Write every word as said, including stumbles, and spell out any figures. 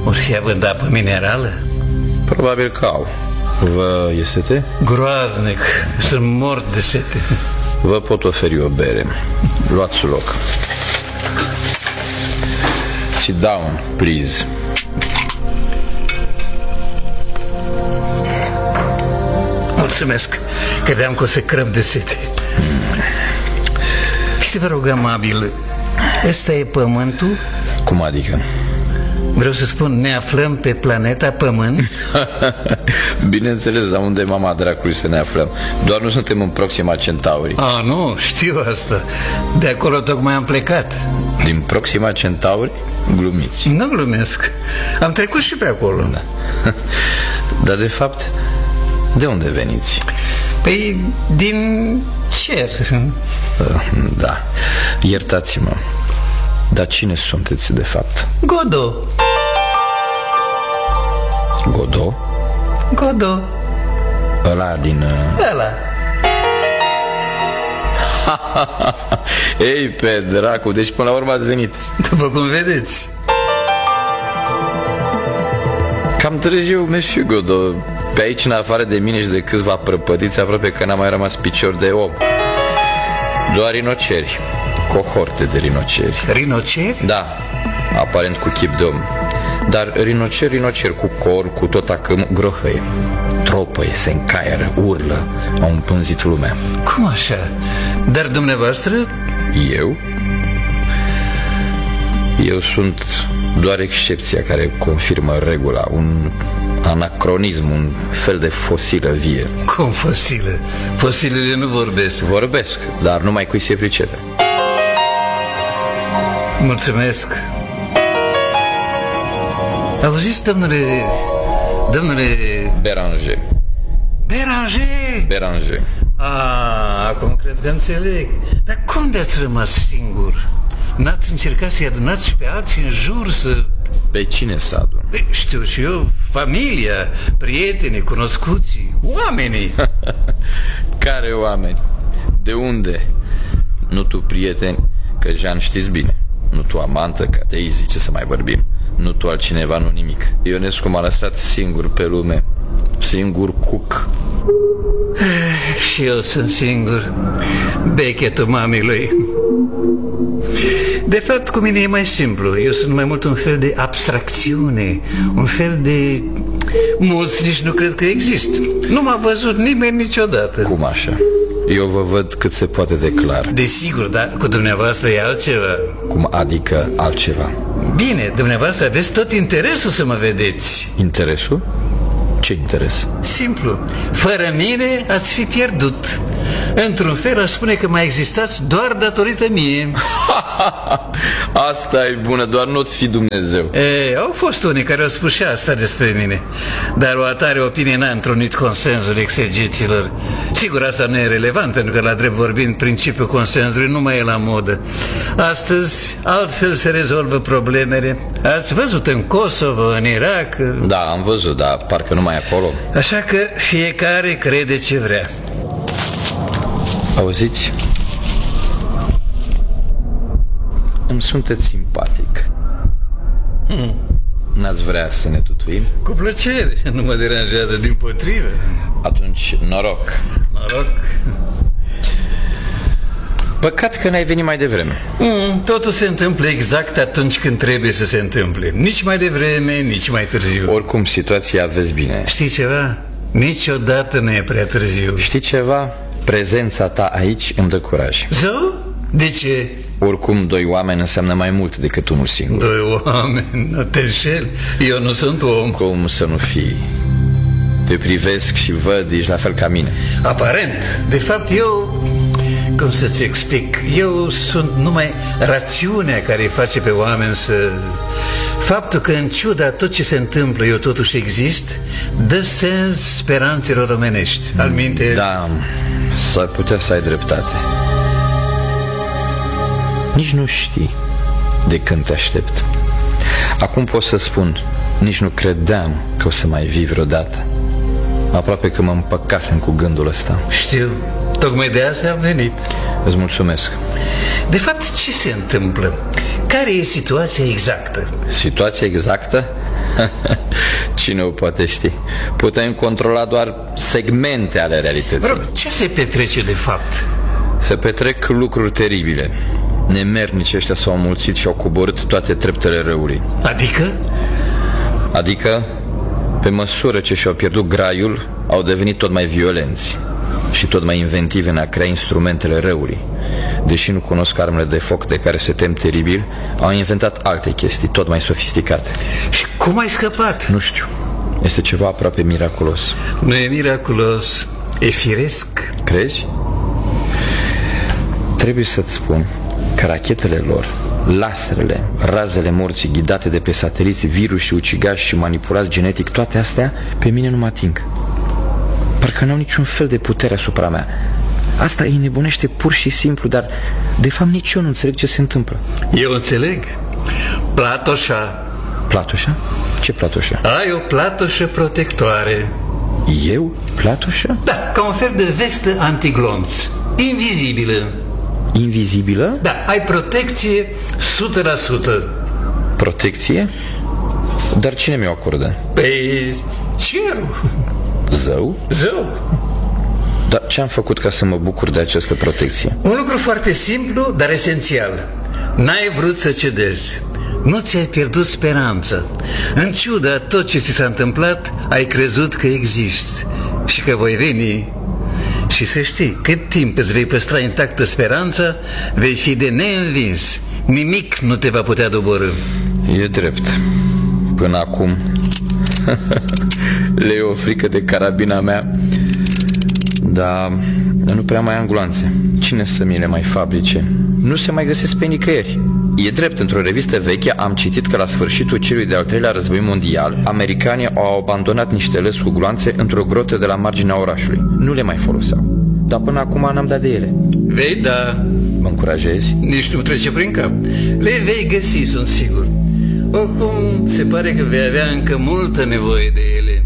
Or fi având apă minerală? Probabil că au. Vă e sete? Groaznic, sunt mort de sete. Vă pot oferi o bere. Luați loc. Sit down, please. Mulțumesc, credeam că o să crăp de sete. Să vă rog, amabil, ăsta e pământul? Cum adică? Vreau să spun, ne aflăm pe planeta Pământ? Bineînțeles, dar unde e mama dracului să ne aflăm? Doar nu suntem în Proxima Centauri. Ah, nu, știu asta. De acolo tocmai am plecat. Din Proxima Centauri? Glumiți. Nu glumesc. Am trecut și pe acolo. Da. Dar de fapt, de unde veniți? Păi, din cer. Da, iertați-mă. Dar cine sunteți de fapt? Godot. Godot? Godot. Ăla din... Ăla. Ei, pe dracu, deci până la urmă ați venit. După cum vedeți. Cam târziu, monsieur Godot. Pe aici, în afară de mine și de câțiva prăpădiți, aproape că n-a mai rămas picior de om. Doar rinoceri. Cohorte de rinoceri. Rinoceri? Da, aparent cu chip de om. Dar rinoceri, rinoceri, cu corn, cu tot acâm, grohăie, tropăie, se încaieră, urlă. Au împânzit lumea. Cum așa? Dar dumneavoastră? Eu? Eu sunt doar excepția care confirmă regula. Un anacronism, un fel de fosilă vie. Cum fosilă? Fosilele nu vorbesc. Vorbesc, dar numai cui se pricepe. Mulțumesc. Auziți, domnule... Domnule... Beranger. Beranger? Beranger. Ah, acum cred că înțeleg. Dar cum de-ați rămas singur? N-ați încercat să-i adunați și pe alții în jur să... Pe cine să adun? Știu și eu, familia, prietenii, cunoscuții, oamenii. Care oameni? De unde? Nu tu, prieteni, că Jean știți bine. Nu tu, amantă, ca Daisy, ce să mai vorbim. Nu tu, altcineva, nu nimic. Ionescu m-a lăsat singur pe lume. Singur cuc. Și eu sunt singur. Bechetul mamei lui. De fapt, cu mine e mai simplu. Eu sunt mai mult un fel de abstracțiune. Un fel de... Mulți nici nu cred că există. Nu m-a văzut nimeni niciodată. Cum așa? Eu vă văd cât se poate de clar. Desigur, dar cu dumneavoastră e altceva. Cum adică altceva? Bine, dumneavoastră aveți tot interesul să mă vedeți. Interesul? Ce interes? Simplu. Fără mine ați fi pierdut. Într-un fel aș spune că mai existați doar datorită mie. Asta e bună, doar nu-ți fi Dumnezeu. E, au fost unii care au spus și asta despre mine. Dar o atare opinie n-a întrunit consensul exegeților. Sigur, asta nu e relevant, pentru că, la drept vorbind, principiul consensului nu mai e la modă. Astăzi, altfel se rezolvă problemele. Ați văzut în Kosovo, în Irak. Da, am văzut, dar parcă nu mai e acolo. Așa că fiecare crede ce vrea. Auziți? Îmi sunteți simpatic. hmm. N-ați vrea să ne tutuim? Cu plăcere, nu mă deranjează, dimpotrivă. Atunci, noroc. Noroc. Păcat că n-ai venit mai devreme. mm, Totul se întâmplă exact atunci când trebuie să se întâmple. Nici mai devreme, nici mai târziu. Oricum, situația vezi bine. Știi ceva? Niciodată nu e prea târziu. Știi ceva? Prezența ta aici îmi dă curaj. Zău? De ce? Oricum, doi oameni înseamnă mai mult decât unul singur. Doi oameni? Nu te înșeli. Eu nu sunt om. Cum să nu fii? Te privesc și văd, ești la fel ca mine. Aparent. De fapt, eu... Cum să-ți explic? Eu sunt numai rațiunea care îi face pe oameni să... Faptul că, în ciuda tot ce se întâmplă, eu totuși exist, dă sens speranțelor omenești. Alminte... Da, s-ar putea să ai dreptate. Nici nu știi de când te aștept. Acum pot să spun, nici nu credeam că o să mai vii vreodată. Aproape că mă împăcasem cu gândul ăsta. Știu, tocmai de asta am venit. Îți mulțumesc. De fapt, ce se întâmplă? Care e situația exactă? Situația exactă? Cine o poate ști? Putem controla doar segmente ale realității. Rog, ce se petrece de fapt? Se petrec lucruri teribile. Nemernici ăștia s-au înmulțit și au coborât toate treptele răului. Adică? Adică, pe măsură ce și-au pierdut graiul, au devenit tot mai violenți și tot mai inventivi în a crea instrumentele răului. Deși nu cunosc armele de foc de care se tem teribil, au inventat alte chestii tot mai sofisticate. Și cum ai scăpat? Nu știu. Este ceva aproape miraculos. Nu e miraculos, e firesc. Crezi? Trebuie să-ți spun că rachetele lor, laserele, razele morții ghidate de pe sateliți, virus și ucigași și manipulați genetic, toate astea pe mine nu mă ating. Parcă n-au niciun fel de putere asupra mea. Asta îi nebunește pur și simplu, dar de fapt nici eu nu înțeleg ce se întâmplă. Eu înțeleg. Platoșa. Platoșa? Ce platoșa? Ai o platoșă protectoare. Eu? Platoșa? Da, ca un fel de vestă antiglonț. Invizibilă. Invizibilă? Da, ai protecție o sută la sută. Protecție? Dar cine mi-o acordă? Păi, cerul. Zău? Zău. Dar ce am făcut ca să mă bucur de această protecție? Un lucru foarte simplu, dar esențial. N-ai vrut să cedezi. Nu ți-ai pierdut speranța. În ciuda tot ce ți s-a întâmplat, ai crezut că existi și că voi veni. Și să știi, cât timp îți vei păstra intactă speranța, vei fi de neînvins. Nimic nu te va putea doborî. E drept. Până acum le e o frică de carabina mea. Dar nu prea mai am gloanțe. Cine să mi le mai fabrice? Nu se mai găsesc pe nicăieri. E drept, într-o revistă veche am citit că la sfârșitul celui de-al treilea război mondial, americanii au abandonat niște lăzi cu gloanțe într-o grotă de la marginea orașului. Nu le mai foloseau. Dar până acum n-am dat de ele. Vei da. Mă încurajezi? Nici nu trece prin cap. Le vei găsi, sunt sigur. Oricum, se pare că vei avea încă multă nevoie de ele.